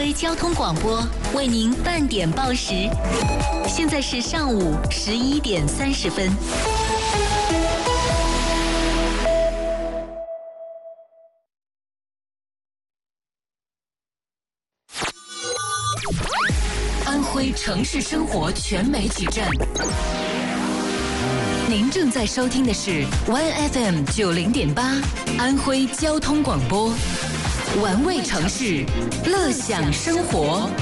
辉交通广播为您半点报时，现在是上午11点30分。安徽城市生活全媒体站，您正在收听的是 OneFM 90.8安徽交通广播，玩味城市，乐享生活。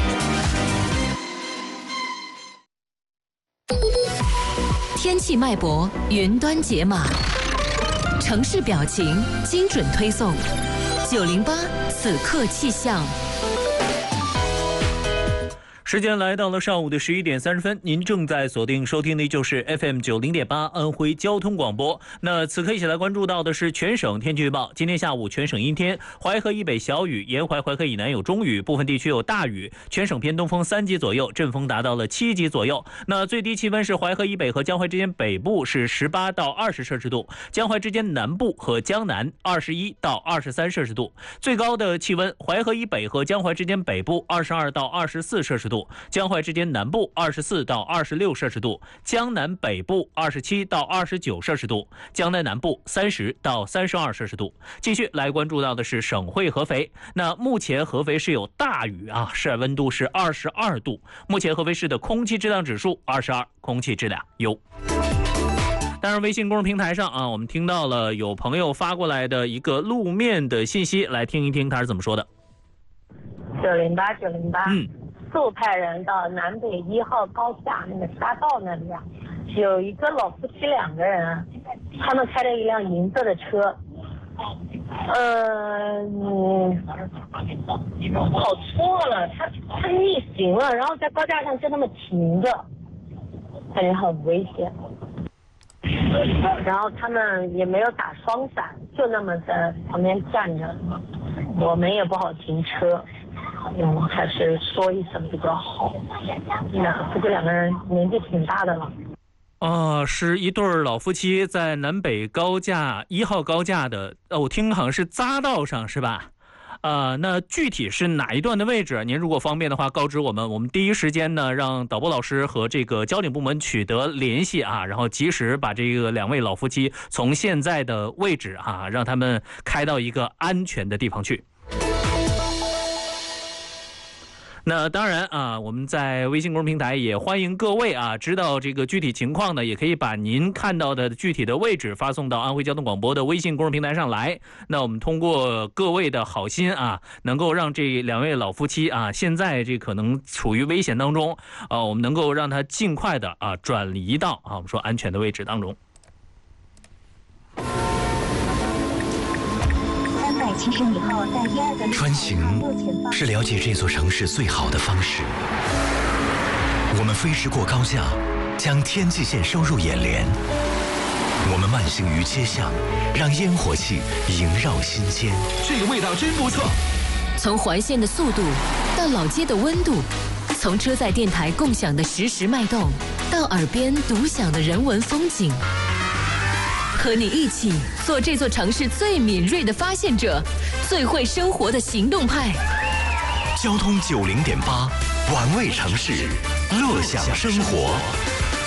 天气脉搏，云端解码，城市表情，精准推送。908此刻气象。 时间来到了上午的11点30分，您正在锁定收听的就是 FM 90.8安徽交通广播。那此刻一起来关注到的是全省天气预报。今天下午全省阴天，淮河以北小雨，沿淮淮河以南有中雨，部分地区有大雨，全省偏东风3级左右，阵风达到了7级左右。那最低气温是淮河以北和江淮之间北部是18到20摄氏度，江淮之间南部和江南21到23摄氏度。最高的气温，淮河以北和江淮之间北部22到24摄氏度。江淮之间南部24到26摄氏度，江南北部27到29摄氏度，江南南部30到32摄氏度。继续来关注到的是省会合肥，那目前合肥市有大雨啊，室外温度是22度，目前合肥市的空气质量指数22，空气质量优。当然，微信公众平台上啊，我们听到了有朋友发过来的一个路面的信息，来听一听他是怎么说的。 908，速派人到南北1号高架那个沙道那里啊，有一个老夫妻2个人，他们开着一辆银色的车，跑错了，他逆行了，然后在高架上就那么停着，感觉很危险。然后他们也没有打双闪，就那么在旁边站着，我们也不好停车。还是说一声比较好。不过2个人年纪挺大的了。 是一对老夫妻在南北高架1号高架的，我听好像是匝道上是吧？那具体是哪一段的位置？您如果方便的话，告知我们，我们第一时间呢让导播老师和这个交警部门取得联系啊，然后及时把这个2位老夫妻从现在的位置啊，让他们开到一个安全的地方去。那当然啊，我们在微信公众平台也欢迎各位啊，知道这个具体情况呢，也可以把您看到的具体的位置发送到安徽交通广播的微信公众平台上来。那我们通过各位的好心啊，能够让这2位老夫妻啊，现在这可能处于危险当中我们能够让他尽快的转移到我们说安全的位置当中。 穿行是了解这座城市最好的方式。我们飞驰过高架，将天际线收入眼帘。我们慢行于街巷，让烟火气萦绕心间。 这个味道真不错。 从环线的速度到老街的温度，从车载电台共享的实时脉动，到耳边独享的人文风景。和你一起做这座城市最敏锐的发现者，最会生活的行动派。 交通90.8，玩味城市，乐享生活。